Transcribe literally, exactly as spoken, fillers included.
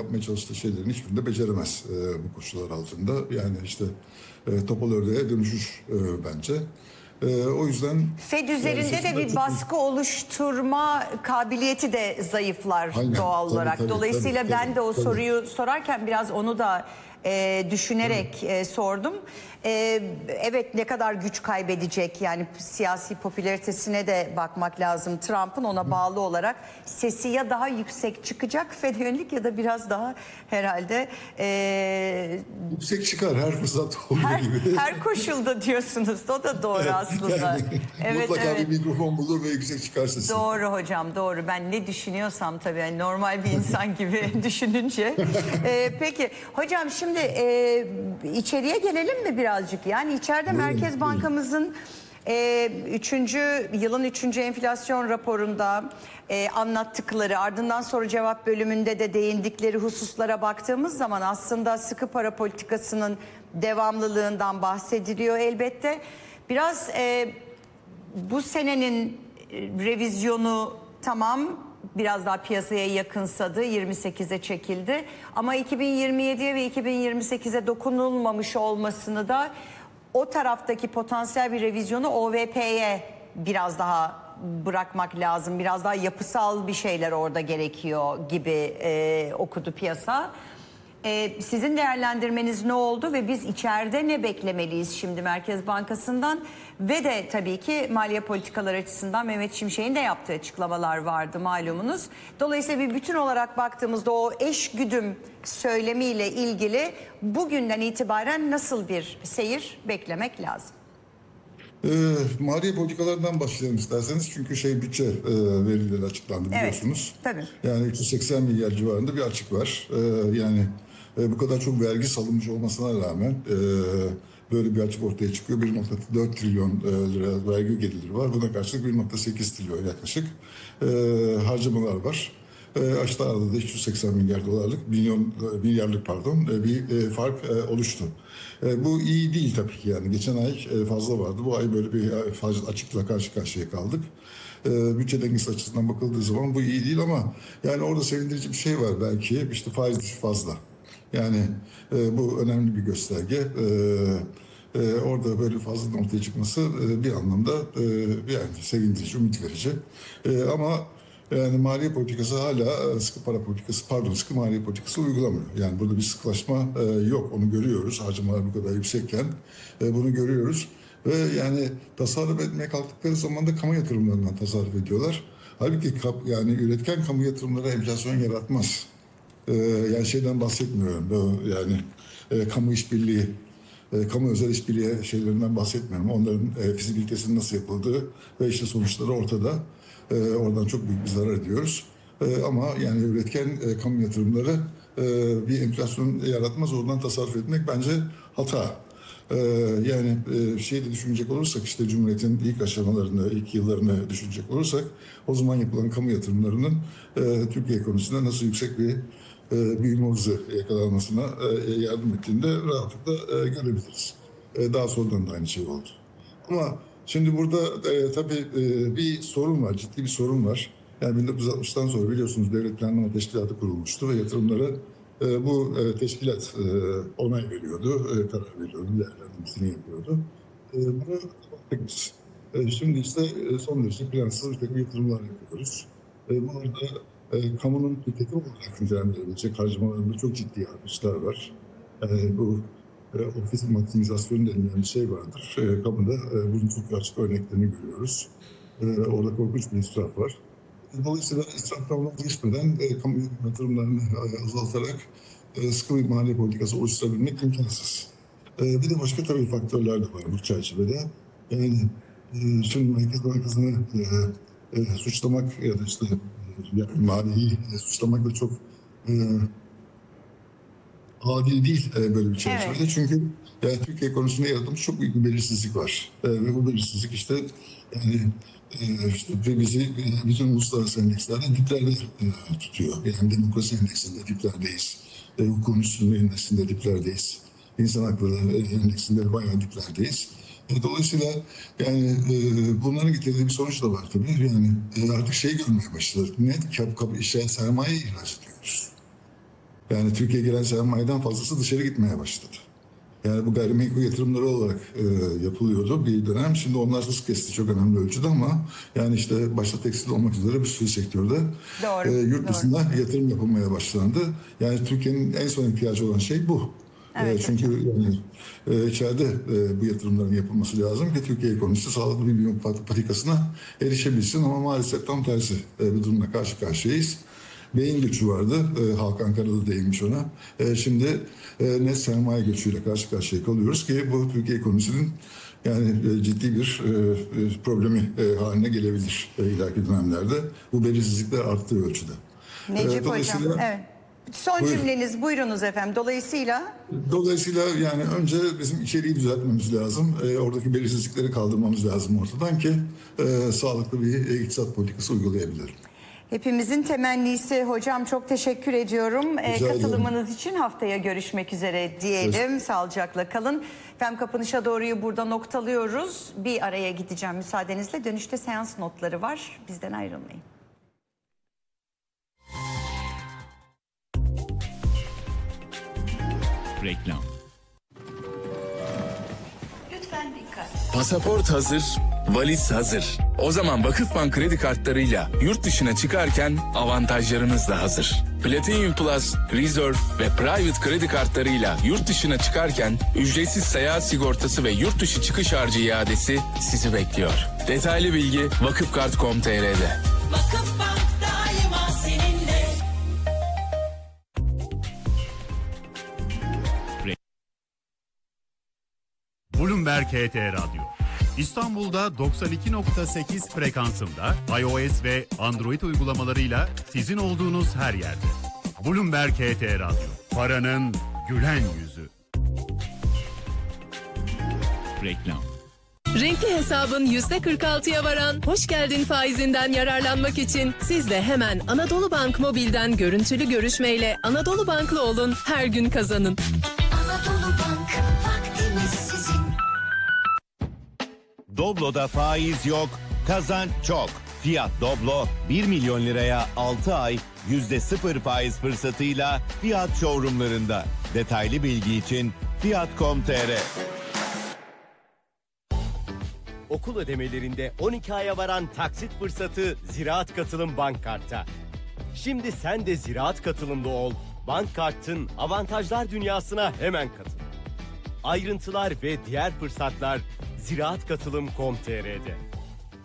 yapmaya çalıştığı şeylerin hiçbirini de beceremez e, bu koşullar altında. Yani işte e, topal ördeğe dönüşür e, bence. E, o yüzden Fed yani üzerinde de bir çok baskı oluşturma kabiliyeti de zayıflar aynen, doğal tabii, olarak. tabii, Dolayısıyla tabii, ben tabii, de o tabii. soruyu sorarken biraz onu da e, düşünerek e, sordum. E, evet, ne kadar güç kaybedecek, yani siyasi popülaritesine de bakmak lazım. Trump'ın ona bağlı olarak sesi ya daha yüksek çıkacak Fed'e yönelik ya da biraz daha herhalde e, Yüksek çıkar her fırsat olduğu her, gibi. her koşulda diyorsunuz. O da doğru aslında. Yani Evet, mutlaka evet. bir mikrofon bulur ve yüksek çıkar sesi. Doğru hocam, doğru. Ben ne düşünüyorsam tabii, yani normal bir insan gibi düşününce. Ee, peki hocam, şimdi e, içeriye gelelim mi birazcık? Yani içeride Buyurun, Merkez buyurun. Bankamızın e, üçüncü yılın üçüncü enflasyon raporunda e, anlattıkları, ardından soru cevap bölümünde de değindikleri hususlara baktığımız zaman aslında sıkı para politikasının devamlılığından bahsediliyor elbette. Biraz e, bu senenin revizyonu tamam, biraz daha piyasaya yakınsadı, yirmi sekize çekildi. Ama iki bin yirmi yediye ve iki bin yirmi sekize dokunulmamış olmasını da o taraftaki potansiyel bir revizyonu O V P'ye biraz daha bırakmak lazım. Biraz daha yapısal bir şeyler orada gerekiyor gibi e, okudu piyasa. Ee, sizin değerlendirmeniz ne oldu ve biz içeride ne beklemeliyiz şimdi Merkez Bankası'ndan? Ve de tabii ki maliye politikaları açısından Mehmet Şimşek'in de yaptığı açıklamalar vardı malumunuz. Dolayısıyla bir bütün olarak baktığımızda o eş güdüm söylemiyle ilgili bugünden itibaren nasıl bir seyir beklemek lazım? E, maliye politikalarından başlayalım isterseniz. Çünkü şey bütçe e, verileri açıklandı biliyorsunuz. Evet, tabii. Yani üç yüz seksen milyar civarında bir açık var. E, yani e, bu kadar çok vergi salınmış olmasına rağmen e, böyle bir açık ortaya çıkıyor. bir nokta dört trilyon e, lira vergi geliri var. Buna karşılık bir nokta sekiz trilyon yaklaşık e, harcamalar var. E, aşağıda da üç yüz seksen milyar dolarlık, milyon milyarlık pardon e, bir e, fark e, oluştu. E, bu iyi değil tabii ki, yani geçen ay e, fazla vardı. Bu ay böyle bir e, fazla açıkla karşı karşıya kaldık. E, bütçe dengesi açısından bakıldığı zaman bu iyi değil ama yani orada sevindirici bir şey var belki, işte faiz düşüşü fazla. Yani e, bu önemli bir gösterge. E, e, orada böyle fazla ortaya çıkması e, bir anlamda e, yani sevindirici, ümit verici. E, ama yani maliye politikası hala sıkı para politikası, pardon sıkı maliye politikası uygulamıyor. Yani burada bir sıkılaşma e, yok, onu görüyoruz. Harcamalar bu kadar yüksekken e, bunu görüyoruz. Ve yani tasarruf etmeye kalktıkları zaman da kamu yatırımlarından tasarruf ediyorlar. Halbuki kap, yani üretken kamu yatırımları enflasyon yaratmaz. E, yani şeyden bahsetmiyorum. Bu, yani e, kamu işbirliği, e, kamu özel işbirliği şeylerinden bahsetmiyorum. Onların e, fizibilitesinin nasıl yapıldığı ve işte sonuçları ortada. E, oradan çok büyük bir zarar ediyoruz. E, ama yani üretken e, kamu yatırımları e, bir enflasyon yaratmaz. Oradan tasarruf etmek bence hata. E, yani e, şeyi de düşünecek olursak, işte Cumhuriyet'in ilk aşamalarını, ilk yıllarını düşünecek olursak, o zaman yapılan kamu yatırımlarının e, Türkiye ekonomisinde nasıl yüksek bir e, büyüme hızı yakalanmasına e, yardım ettiğini de rahatlıkla e, görebiliriz. E, daha sonradan da aynı şey oldu. Ama şimdi burada e, tabii e, bir sorun var, ciddi bir sorun var. Yani bin dokuz yüz altmıştan sonra biliyorsunuz Devlet Planlama Teşkilatı kurulmuştu ve yatırımlara e, bu e, teşkilat e, onay veriyordu, e, karar veriyordu, değerlendirmesini yapıyordu. E, buna baktık biz. E, şimdi işte e, son derece plansız bir takım yatırımlar yapıyoruz. E, bu arada e, kamunun tüketim olarak nitelendirilecek harcamalarında çok ciddi artışlar var. E, bu e, ofis maksimizasyonu denilen bir şey vardır. E, kamuda e, bunun çok açık örneklerini görüyoruz. E, orada korkunç bir israf var. Dolayısıyla israftan vazgeçmeden e, kamu yatırımlarını e, azaltarak e, sıkı bir maliye politikası oluşturabilmek imkansız. E, bir de başka tabii faktörler de var bu çerçevede. Yani e, şimdi Merkez Bankası'nı e, e, suçlamak ya da işte e, yani maliyeyi e, suçlamak da çok e, adil değil e, böyle bir çerçevede. Evet. Çünkü yani Türkiye konusunda yaratılmış çok büyük bir belirsizlik var. E, ve bu belirsizlik işte yani e, işte ve bizi e, bütün uluslararası endekslerde diplerde e, tutuyor. Yani demokrasi endeksinde diplerdeyiz. E, hukukun üstünlüğü endeksinde diplerdeyiz. İnsan hakları endeksinde bayağı diplerdeyiz. E, dolayısıyla yani e, bunların getirdiği bir sonuç da var tabii. Yani e, artık şey görmeye başladık. Net kap kap işe sermaye ihraç ediyoruz. Yani Türkiye'ye gelen sermayeden fazlası dışarı gitmeye başladı. Yani bu gayrimenkul yatırımları olarak e, yapılıyordu bir dönem. Şimdi onlar hız kesti çok önemli ölçüde ama yani işte başta tekstil olmak üzere bir sürü sektörde Doğru, e, yurt doğru. dışında yatırım yapılmaya başlandı. Yani Türkiye'nin en son ihtiyacı olan şey bu. Evet, e, çünkü yani, e, içeride e, bu yatırımların yapılması lazım ki Türkiye ekonomisi sağlıklı bir büyüme pat- patikasına erişebilsin ama maalesef tam tersi e, bir durumla karşı karşıyayız. Beyin göçü vardı. E, Hakan Karada değinmiş ona. E, şimdi e, net sermaye göçüyle karşı karşıya kalıyoruz ki bu Türkiye ekonomisinin yani e, ciddi bir e, e, problemi e, haline gelebilir e, ileriki dönemlerde. Bu belirsizlikler arttığı ölçüde. Necip E, Hocam, dolayısıyla- evet. Son Buyurun. cümleniz, buyurunuz efendim. Dolayısıyla Dolayısıyla yani önce bizim içeriği düzeltmemiz lazım. E, oradaki belirsizlikleri kaldırmamız lazım ortadan ki e, sağlıklı bir e, iktisat politikası uygulayabilir. hepimizin temennisi. Hocam çok teşekkür ediyorum. Ee, Rica ederim. katılımınız için haftaya görüşmek üzere diyelim. Sağlıcakla kalın. Efendim kapanışa doğruyu burada noktalıyoruz. Bir araya gideceğim müsaadenizle. Dönüşte seans notları var. Bizden ayrılmayın. Reklam. Lütfen dikkat. Pasaport hazır, valiz hazır. O zaman Vakıfbank kredi kartlarıyla yurt dışına çıkarken avantajlarınız da hazır. Platinum Plus, Reserve ve Private kredi kartlarıyla yurt dışına çıkarken ücretsiz seyahat sigortası ve yurt dışı çıkış harcı iadesi sizi bekliyor. Detaylı bilgi vakıfkart nokta com nokta t r'de. Vakıfbank daima seninle. Bloomberg H T Radyo. İstanbul'da doksan iki nokta sekiz frekansında iOS ve Android uygulamalarıyla sizin olduğunuz her yerde. Bloomberg H T Radyo. Paranın gülen yüzü. Reklam. Renkli hesabın yüzde kırk altıya varan hoş geldin faizinden yararlanmak için siz de hemen Anadolu Bank Mobil'den görüntülü görüşmeyle Anadolu Banklı olun, her gün kazanın. Anadolu Bank, vaktimiz sizin. Doblo'da faiz yok, kazanç çok. Fiyat Doblo bir milyon liraya altı ay yüzde sıfır faiz fırsatıyla Fiyat showroomlarında. Detaylı bilgi için fiyat nokta com nokta t r. Okul ödemelerinde on iki aya varan taksit fırsatı Ziraat Katılım Bank Kart'ta. Şimdi sen de Ziraat Katılımlı ol. Bank Kart'ın avantajlar dünyasına hemen katıl. Ayrıntılar ve diğer fırsatlar ziraat katılım nokta com nokta t r'de.